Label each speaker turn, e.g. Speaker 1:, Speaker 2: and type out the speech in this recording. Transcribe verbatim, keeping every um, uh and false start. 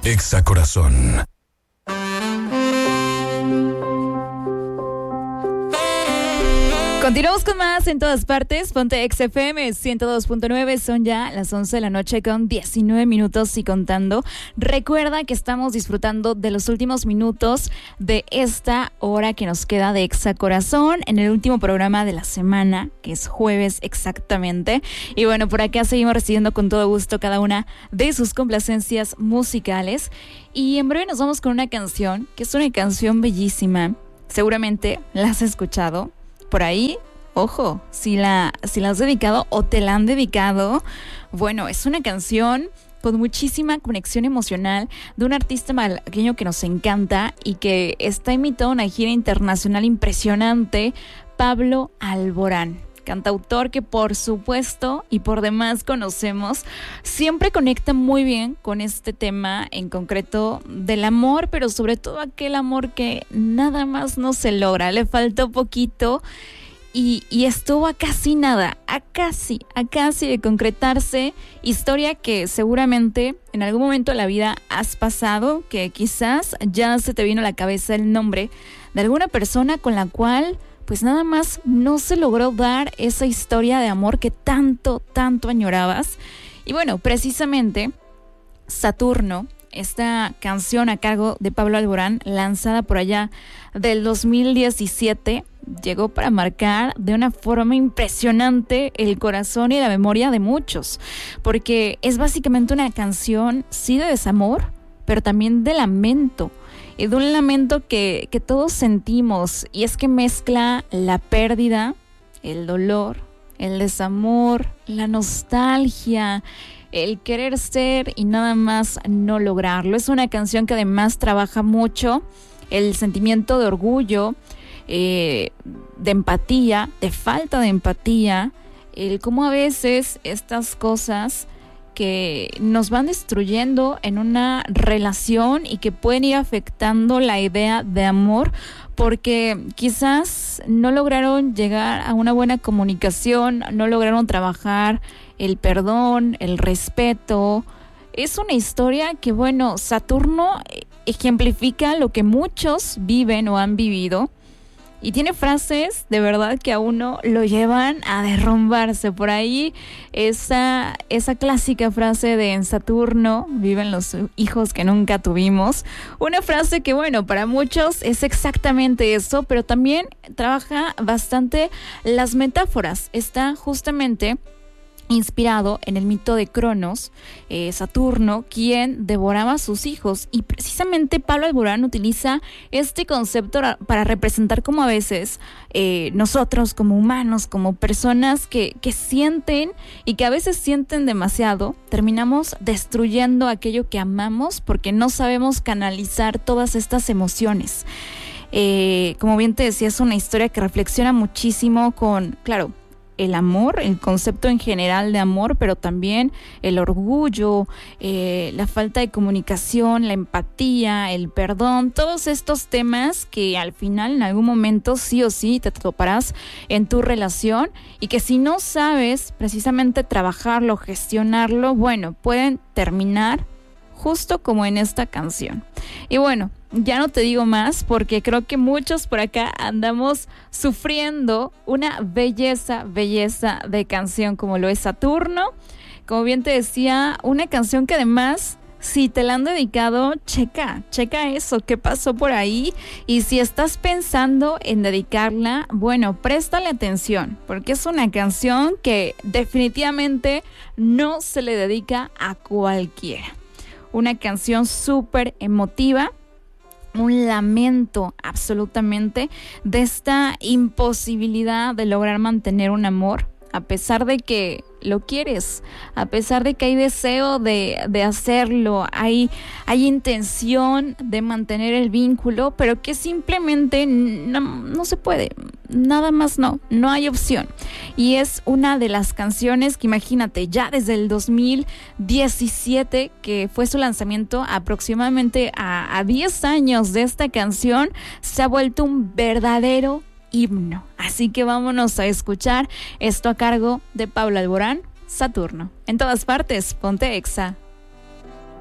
Speaker 1: Exa Corazón.
Speaker 2: Continuamos con más en todas partes. Ponte X F M ciento dos punto nueve. Son ya las once de la noche con diecinueve minutos y contando. Recuerda que estamos disfrutando de los últimos minutos de esta hora que nos queda de Exa Corazón en el último programa de la semana, que es jueves exactamente. Y bueno, por acá seguimos recibiendo con todo gusto cada una de sus complacencias musicales. Y en breve nos vamos con una canción, que es una canción bellísima. Seguramente la has escuchado por ahí. Ojo, si la, si la has dedicado o te la han dedicado, bueno, es una canción con muchísima conexión emocional de un artista malagueño que nos encanta y que está invitado a una gira internacional impresionante, Pablo Alborán. Cantautor que por supuesto y por demás conocemos, siempre conecta muy bien con este tema en concreto del amor, pero sobre todo aquel amor que nada más no se logra, le faltó poquito y, y estuvo a casi nada, a casi, a casi de concretarse. Historia que seguramente en algún momento de la vida has pasado, que quizás ya se te vino a la cabeza el nombre de alguna persona con la cual pues nada más no se logró dar esa historia de amor que tanto, tanto añorabas. Y bueno, precisamente Saturno, esta canción a cargo de Pablo Alborán, lanzada por allá del dos mil diecisiete, llegó para marcar de una forma impresionante el corazón y la memoria de muchos, porque es básicamente una canción, sí, de desamor, pero también de lamento. Y de un lamento que, que todos sentimos, y es que mezcla la pérdida, el dolor, el desamor, la nostalgia, el querer ser y nada más no lograrlo. Es una canción que además trabaja mucho el sentimiento de orgullo, eh, de empatía, de falta de empatía, el cómo a veces estas cosas que nos van destruyendo en una relación y que pueden ir afectando la idea de amor, porque quizás no lograron llegar a una buena comunicación, no lograron trabajar el perdón, el respeto. Es una historia que, bueno, Saturno ejemplifica lo que muchos viven o han vivido. Y tiene frases de verdad que a uno lo llevan a derrumbarse. Por ahí esa, esa clásica frase de en Saturno viven los hijos que nunca tuvimos. Una frase que, bueno, para muchos es exactamente eso, pero también trabaja bastante las metáforas. Está justamente inspirado en el mito de Cronos, eh, Saturno, quien devoraba a sus hijos, y precisamente Pablo Alborán utiliza este concepto para representar cómo a veces eh, nosotros como humanos, como personas que, que sienten y que a veces sienten demasiado, terminamos destruyendo aquello que amamos porque no sabemos canalizar todas estas emociones. Eh, como bien te decía, es una historia que reflexiona muchísimo con, claro, el amor, el concepto en general de amor, pero también el orgullo, eh, la falta de comunicación, la empatía, el perdón, todos estos temas que al final en algún momento sí o sí te toparás en tu relación y que si no sabes precisamente trabajarlo, gestionarlo, bueno, pueden terminar justo como en esta canción. Y bueno, ya no te digo más porque creo que muchos por acá andamos sufriendo una belleza, belleza de canción como lo es Saturno. Como bien te decía, una canción que además, si te la han dedicado, checa, checa eso, qué pasó por ahí. Y si estás pensando en dedicarla, bueno, préstale atención, porque es una canción que definitivamente no se le dedica a cualquiera. Una canción súper emotiva, un lamento absolutamente de esta imposibilidad de lograr mantener un amor, a pesar de que lo quieres, a pesar de que hay deseo de, de hacerlo, hay, hay intención de mantener el vínculo, pero que simplemente no, no se puede, nada más no, no hay opción. Y es una de las canciones que, imagínate, ya desde el dos mil diecisiete, que fue su lanzamiento, aproximadamente a, a diez años de esta canción, se ha vuelto un verdadero himno. Así que vámonos a escuchar esto a cargo de Pablo Alborán, Saturno. En todas partes, ponte Exa.